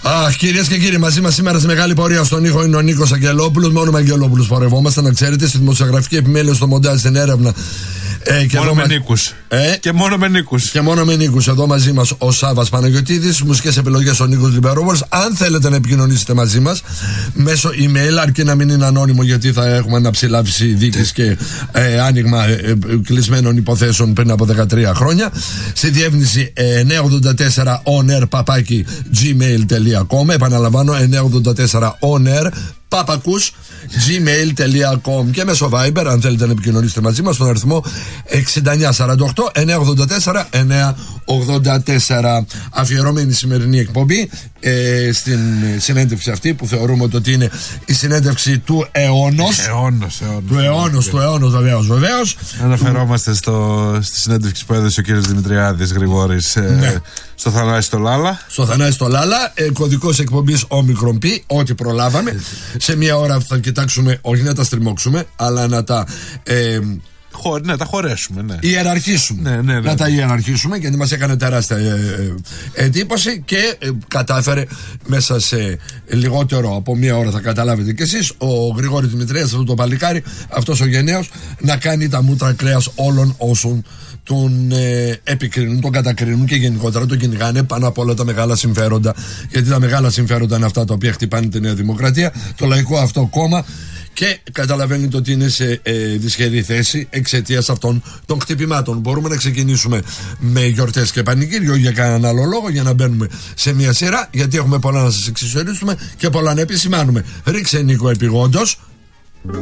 Αχ, κυρίες και κύριοι, μαζί μας σήμερα στη μεγάλη πορεία στον ήχο είναι ο Νίκος Αγγελόπουλος. Μόνο με Αγγελόπουλους πορευόμαστε, να ξέρετε, στη δημοσιογραφική επιμέλεια, στο μοντάζ, στην έρευνα. Και μόνο με νίκους. Και μόνο με νίκους. Και μόνο με νίκους. Εδώ μαζί μας ο Σάββας Παναγιωτίδης, μουσικές επιλογές ο Νίκος Λιμπερόπουλος. Αν θέλετε να επικοινωνήσετε μαζί μας μέσω email, αρκεί να μην είναι ανώνυμο, γιατί θα έχουμε αναψηλάφιση δίκης και άνοιγμα κλεισμένων υποθέσεων πριν από 13 χρόνια. Στη διεύθυνση 984 onair@gmail.com. Επαναλαμβάνω, 984 onair gmail.com και μέσω Viber, αν θέλετε να επικοινωνήσετε μαζί μας, στον αριθμό 6948 984 984. Αφιερωμένη η σημερινή εκπομπή στην συνέντευξη αυτή, που θεωρούμε ότι είναι η συνέντευξη του αιώνος. Του αιώνος, βεβαίως. Αναφερόμαστε στη συνέντευξη που έδωσε ο κύριος Δημητριάδης Γρηγόρης, ναι, στο Θανάση το Λάλα. Στο Θανάση το Λάλα, κωδικός εκπομπής Omicron P, ό,τι προλάβαμε. Σε μία ώρα θα κοιτάξουμε, όχι να τα στριμώξουμε, αλλά να τα τα χωρέσουμε, ναι. Ιεραρχήσουμε. Ναι. Να τα ιεραρχήσουμε, γιατί μας έκανε τεράστια εντύπωση και κατάφερε μέσα σε λιγότερο από μία ώρα, θα καταλάβετε κι εσείς, ο Γρηγόρης Δημητρίας, αυτό το παλικάρι, αυτός ο γενναίος, να κάνει τα μούτρα κρέας όλων όσων τον επικρίνουν, τον κατακρίνουν και γενικότερα τον κυνηγάνε, πάνω από όλα τα μεγάλα συμφέροντα. Γιατί τα μεγάλα συμφέροντα είναι αυτά τα οποία χτυπάνε τη Νέα Δημοκρατία, το λαϊκό αυτό κόμμα. Και καταλαβαίνετε ότι είναι σε δυσχερή θέση εξαιτίας αυτών των χτυπημάτων. Μπορούμε να ξεκινήσουμε με γιορτές και πανηγύριο για κανέναν άλλο λόγο, για να μπαίνουμε σε μια σειρά, γιατί έχουμε πολλά να σας εξισορίσουμε και πολλά να επισημάνουμε. Ρίξε, Νίκο, επειγόντως